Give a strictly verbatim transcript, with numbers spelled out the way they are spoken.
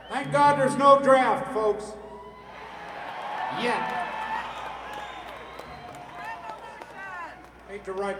Thank God there's no draft, folks. Yet. Hate to write